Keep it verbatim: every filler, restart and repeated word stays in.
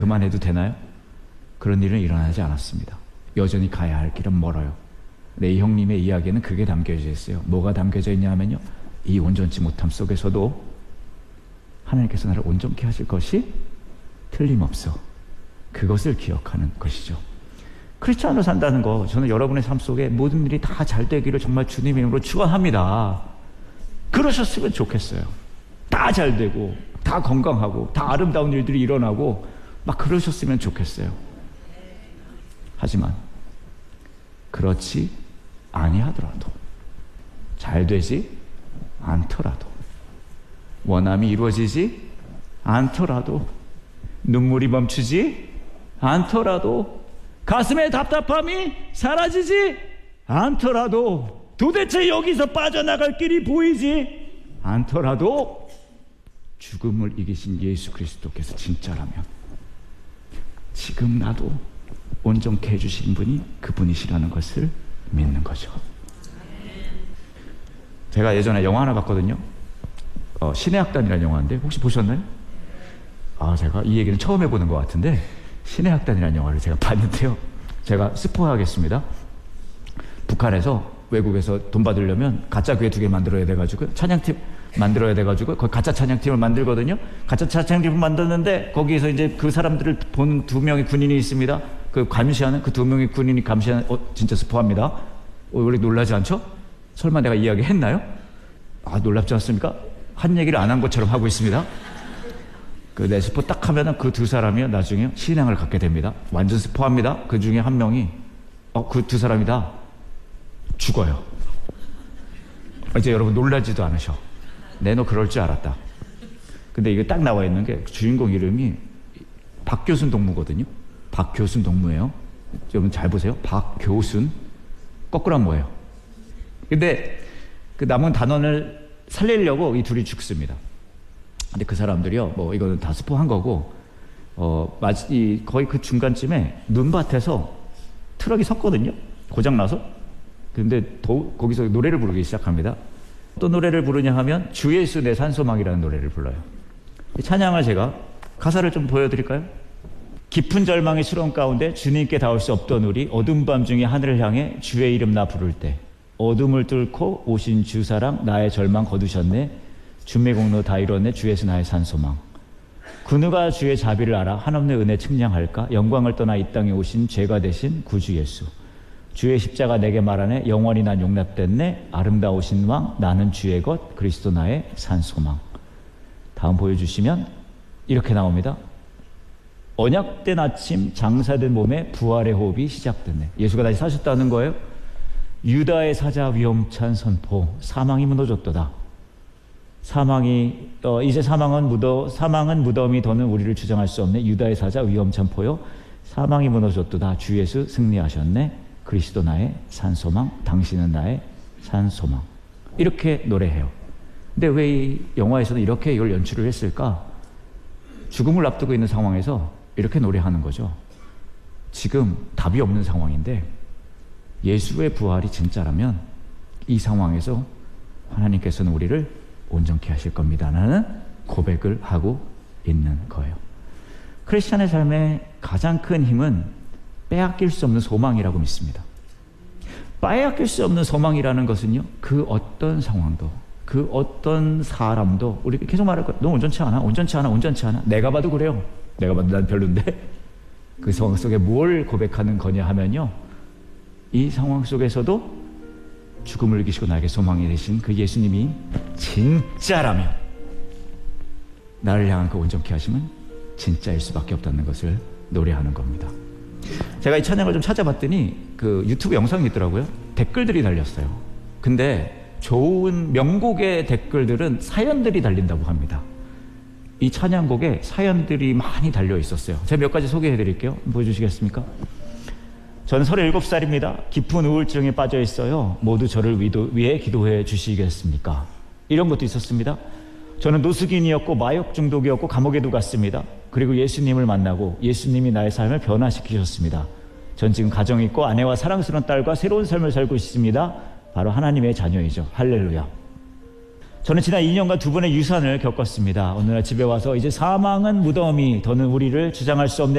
그만해도 되나요? 그런 일은 일어나지 않았습니다. 여전히 가야 할 길은 멀어요. 네, 이 형님의 이야기에는 그게 담겨져 있어요. 뭐가 담겨져 있냐 하면요, 이 온전치 못함 속에서도 하나님께서 나를 온전케 하실 것이 틀림없어. 그것을 기억하는 것이죠. 크리스찬으로 산다는 거, 저는 여러분의 삶 속에 모든 일이 다 잘 되기를 정말 주님의 이름으로 축원합니다. 그러셨으면 좋겠어요. 다 잘 되고 다 건강하고 다 아름다운 일들이 일어나고 막 그러셨으면 좋겠어요. 하지만 그렇지 아니하더라도, 잘 되지 않더라도, 원함이 이루어지지 않더라도, 눈물이 멈추지 않더라도, 가슴의 답답함이 사라지지 않더라도, 도대체 여기서 빠져나갈 길이 보이지 않더라도, 죽음을 이기신 예수 그리스도께서 진짜라면 지금 나도 온전케 해주신 분이 그분이시라는 것을 믿는 거죠. 제가 예전에 영화 하나 봤거든요. 어, 신의 악단이라는 영화인데 혹시 보셨나요? 아, 제가 이 얘기는 처음 해보는 것 같은데, 신의 악단이라는 영화를 제가 봤는데요, 제가 스포하겠습니다. 북한에서, 외국에서 돈 받으려면 가짜 교회 두 개 만들어야 돼가지고, 찬양팀 만들어야 돼가지고 거기 가짜 찬양팀을 만들거든요. 가짜 찬양팀을 만들었는데 거기에서 이제 그 사람들을 본 두 명의 군인이 있습니다. 그 감시하는 그 두 명의 군인이 감시하는, 어 진짜 스포합니다. 어, 우리 놀라지 않죠? 설마 내가 이야기 했나요? 아, 놀랍지 않습니까? 한 얘기를 안 한 것처럼 하고 있습니다. 그 내 스포 딱 하면은 그 두 사람이 나중에 신앙을 갖게 됩니다. 완전 스포합니다. 그 중에 한 명이, 어 그 두 사람이 다 죽어요. 이제 여러분 놀라지도 않으셔. 내 너 그럴 줄 알았다. 근데 이게 딱 나와 있는 게 주인공 이름이 박교순 동무거든요. 박교순 동무예요. 여러분 잘 보세요. 박교순. 거꾸로 하면 뭐예요? 근데 그 남은 단원을 살리려고 이 둘이 죽습니다. 근데 그 사람들이요, 뭐 이거는 다 스포한 거고, 어 마치 이 거의 그 중간쯤에 눈밭에서 트럭이 섰거든요. 고장 나서. 근데 도, 거기서 노래를 부르기 시작합니다. 어떤 노래를 부르냐 하면 주 예수 내 산소망이라는 노래를 불러요. 이 찬양을 제가 가사를 좀 보여드릴까요? 깊은 절망의 수렁 가운데 주님께 닿을 수 없던 우리, 어두운 밤 중에 하늘을 향해 주의 이름 나 부를 때, 어둠을 뚫고 오신 주 사랑 나의 절망 거두셨네. 주의 공로 다 이뤘네. 주 예수 나의 산소망. 그 누가 주의 자비를 알아 한없는 은혜 측량할까? 영광을 떠나 이 땅에 오신 죄가 되신 구주 예수. 주의 십자가 내게 말하네. 영원히 난 용납됐네. 아름다우신 왕 나는 주의 것 그리스도 나의 산소망. 다음 보여주시면 이렇게 나옵니다. 언약된 아침 장사된 몸에 부활의 호흡이 시작됐네. 예수가 다시 사셨다는 거예요. 유다의 사자 위험찬 선포. 사망이 무너졌도다. 사망이 어, 이제 사망은 무더 사망은 무덤이 더는 우리를 주장할 수 없네. 유다의 사자 위험찬 포요. 사망이 무너졌도다. 주 예수 승리하셨네. 그리스도 나의 산소망, 당신은 나의 산소망. 이렇게 노래해요. 근데 왜 이 영화에서는 이렇게 이걸 연출을 했을까? 죽음을 앞두고 있는 상황에서 이렇게 노래하는 거죠. 지금 답이 없는 상황인데 예수의 부활이 진짜라면 이 상황에서 하나님께서는 우리를 온전케 하실 겁니다 라는 고백을 하고 있는 거예요. 크리스찬의 삶의 가장 큰 힘은 빼앗길 수 없는 소망이라고 믿습니다. 빼앗길 수 없는 소망이라는 것은요, 그 어떤 상황도, 그 어떤 사람도, 우리 계속 말할 거야. 너 온전치 않아? 온전치 않아? 온전치 않아? 내가 봐도 그래요. 내가 봐도 난 별론데. 그 상황 속에 뭘 고백하는 거냐 하면요, 이 상황 속에서도 죽음을 이기시고 나에게 소망이 되신 그 예수님이 진짜라면 나를 향한 그 온전케 하심은 진짜일 수밖에 없다는 것을 노래하는 겁니다. 제가 이 찬양을 좀 찾아봤더니 그 유튜브 영상이 있더라고요. 댓글들이 달렸어요. 근데 좋은 명곡의 댓글들은 사연들이 달린다고 합니다. 이 찬양곡에 사연들이 많이 달려 있었어요. 제가 몇 가지 소개해 드릴게요. 보여주시겠습니까? 저는 서른일곱 살입니다. 깊은 우울증에 빠져 있어요. 모두 저를 위도, 위해 기도해 주시겠습니까? 이런 것도 있었습니다. 저는 노숙인이었고 마약 중독이었고 감옥에도 갔습니다. 그리고 예수님을 만나고 예수님이 나의 삶을 변화시키셨습니다. 전 지금 가정이 있고 아내와 사랑스러운 딸과 새로운 삶을 살고 있습니다. 바로 하나님의 자녀이죠. 할렐루야. 저는 지난 이 년간 두 번의 유산을 겪었습니다. 어느 날 집에 와서 이제 사망은 무덤이 더는 우리를 주장할 수 없네